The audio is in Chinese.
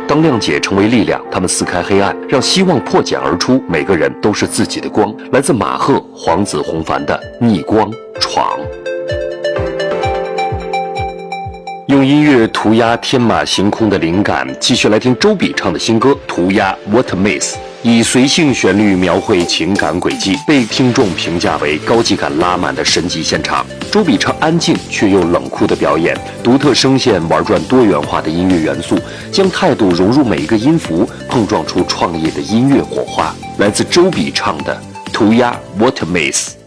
当谅解成为力量，他们撕开黑暗，让希望破茧而出。每个人都是自己的光。来自马赫、黄子弘凡的《逆光闯》。用音乐涂鸦天马行空的灵感，继续来听周笔畅的新歌《涂鸦 What Miss》，以随性旋律描绘情感轨迹，被听众评价为高级感拉满的神级现场。周笔畅安静却又冷酷的表演，独特声线玩转多元化的音乐元素，将态度融入每一个音符，碰撞出创意的音乐火花。来自周笔畅的《涂鸦 What Miss》。